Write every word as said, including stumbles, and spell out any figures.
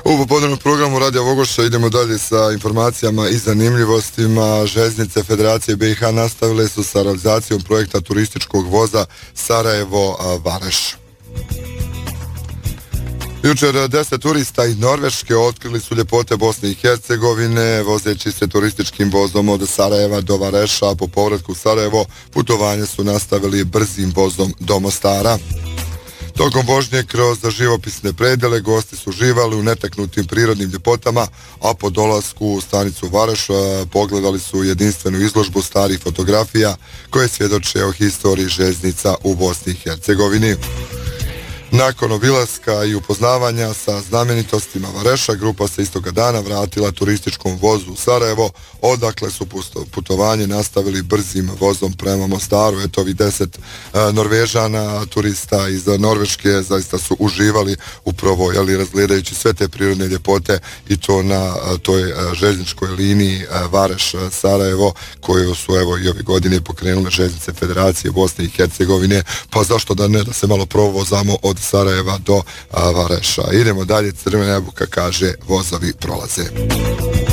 U popodnevnom programu Radija Vogošća idemo dalje sa informacijama i zanimljivostima. Željeznice Federacije B i H nastavile su sa realizacijom projekta turističkog voza Sarajevo-Vareš. Jučer deset turista iz Norveške otkrili su ljepote Bosne i Hercegovine vozeći se turističkim vozom od Sarajeva do Vareša. Po povratku u Sarajevo putovanje su nastavili brzim vozom do Mostara. Tokom vožnje kroz živopisne predele gosti su uživali u netaknutim prirodnim ljepotama, a po dolasku u stanicu Vareš pogledali su jedinstvenu izložbu starih fotografija koje svjedoče o historiji željeznica u Bosni i Hercegovini. Nakon obilaska i upoznavanja sa znamenitostima Vareša, grupa se istoga dana vratila turističkom vozu u Sarajevo, odakle su putovanje nastavili brzim vozom prema Mostaru. Eto, ovi deset uh, Norvežana, turista iz Norveške, zaista su uživali upravo, jeli, razgledajući sve te prirodne ljepote i to na uh, toj uh, željezničkoj liniji uh, Vareš-Sarajevo, koju su evo i ove godine pokrenule željeznice Federacije Bosne i Hercegovine, pa zašto da ne, da se malo provozamo od Sarajeva do a, Vareša. Idemo dalje, crvena jabuka kaže vozovi prolaze.